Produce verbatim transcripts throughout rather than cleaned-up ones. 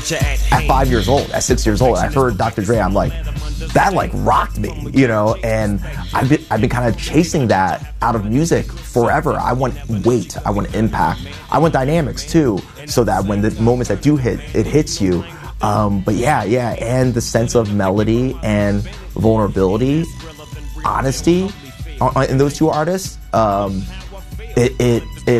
At five years old, at six years old, I heard Doctor Dre, I'm like, that like rocked me, you know, and I've been, I've been kind of chasing that out of music forever. I want weight, I want impact, I want dynamics too, so that when the moments that do hit, it hits you. Um, but yeah, yeah, and the sense of melody and vulnerability, honesty in those two artists, um, it, it, it,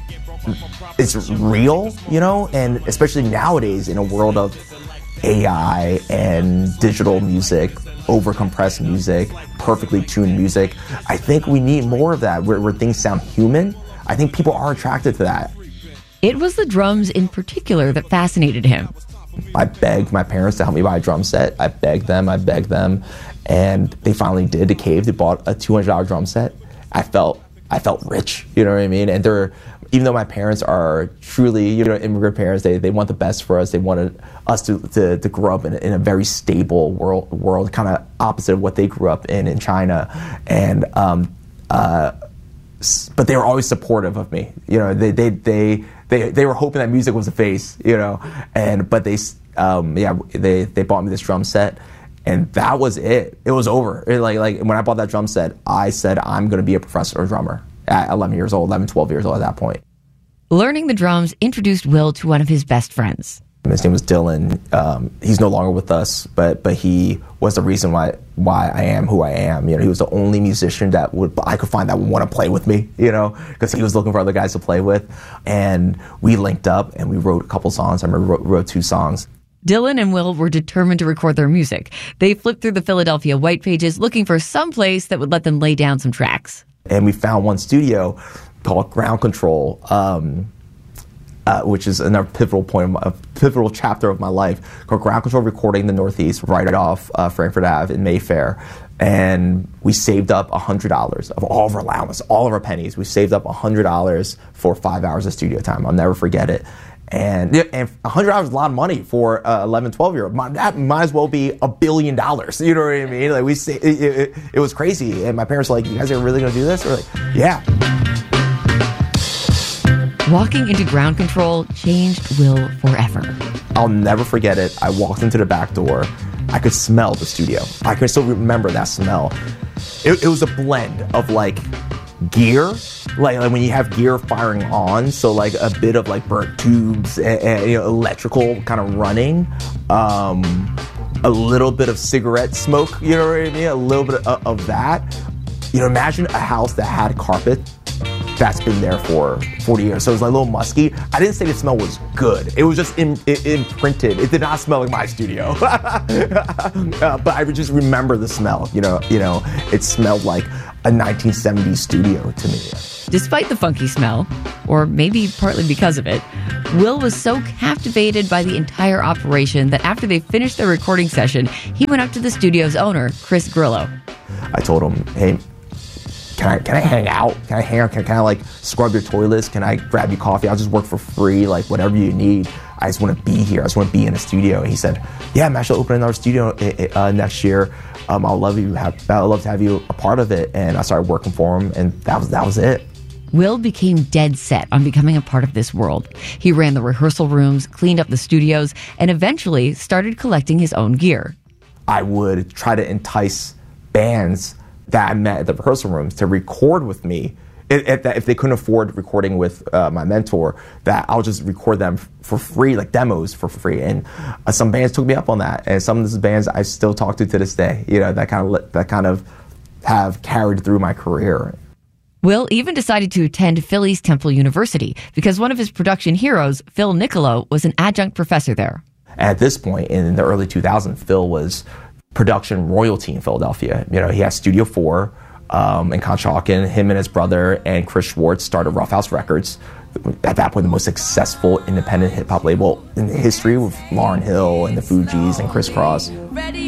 it's real, you know, and especially nowadays in a world of A I and digital music, over-compressed music, perfectly tuned music. I think we need more of that where, where things sound human. I think people are attracted to that. It was the drums in particular that fascinated him. I begged my parents to help me buy a drum set. I begged them, I begged them, and they finally did. They caved. They bought a two hundred dollars drum set. I felt, I felt rich, you know what I mean? And they're, even though my parents are truly, you know, immigrant parents, they, they want the best for us. They wanted us to, to, to grow up in, in a very stable world, world, kind of opposite of what they grew up in in China. And, um, uh, but they were always supportive of me. You know, they, they, they, they, they were hoping that music was a phase, you know, and, but they, um, yeah, they, they bought me this drum set. And that was it. It was over. It, like, like when I bought that drum set, I said, I'm going to be a professional drummer at eleven years old, eleven, twelve years old at that point. Learning the drums introduced Will to one of his best friends. His name was Dylan. Um, he's no longer with us, but but he was the reason why why I am who I am. You know, he was the only musician that would I could find that would want to play with me. You know, because he was looking for other guys to play with, and we linked up and we wrote a couple songs. I remember wrote, wrote two songs. Dylan and Will were determined to record their music. They flipped through the Philadelphia white pages looking for some place that would let them lay down some tracks. And we found one studio called Ground Control, um, uh, which is another pivotal point, a pivotal chapter of my life, called Ground Control Recording in the Northeast, right off uh, Frankfurt Avenue in Mayfair. And we saved up one hundred dollars of all of our allowance, all of our pennies. We saved up one hundred dollars for five hours of studio time. I'll never forget it. And, and one hundred dollars is a lot of money for uh, eleven, twelve-year-old. That might as well be a billion dollars. You know what I mean? Like we say, it, it, it was crazy. And my parents were like, you guys are really going to do this? We're like, yeah. Walking into Ground Control changed Will forever. I'll never forget it. I walked into the back door. I could smell the studio. I can still remember that smell. It, it was a blend of like gear, like, like when you have gear firing on, so like a bit of like burnt tubes and, and you know, electrical kind of running, um, a little bit of cigarette smoke, you know what I mean, a little bit of, of that. You know, imagine a house that had carpet that's been there for forty years, so it was like a little musky. I didn't say the smell was good, it was just in, it, imprinted. It did not smell like my studio. uh, but I would just remember the smell, you know, you know, it smelled like a nineteen seventies studio to me. Despite the funky smell, or maybe partly because of it, Will was so captivated by the entire operation that after they finished their recording session, he went up to the studio's owner, Chris Grillo. I told him, hey, can I can I hang out? Can I hang out? Can, can I like scrub your toilets? Can I grab you coffee? I'll just work for free, like whatever you need. I just want to be here. I just want to be in a studio. And he said, yeah, I'm actually opening our studio uh, next year. Um, I'll love you. Have, I'd love to have you a part of it. And I started working for him, and that was that was it. Will became dead set on becoming a part of this world. He ran the rehearsal rooms, cleaned up the studios, and eventually started collecting his own gear. I would try to entice bands that I met at the rehearsal rooms to record with me. If, if they couldn't afford recording with uh, my mentor, that I'll just record them for free, like demos for free. And uh, some bands took me up on that, and some of these bands I still talk to to this day. You know, that kind of that kind of have carried through my career. Will even decided to attend Philly's Temple University because one of his production heroes, Phil Nicolo, was an adjunct professor there. At this point in the early two thousands, Phil was production royalty in Philadelphia. You know, he had Studio Four. Um, and Conshohocken, him and his brother and Chris Schwartz started Rough House Records. At that point, the most successful independent hip-hop label in history with Lauryn Hill and the Fugees and Criss Cross.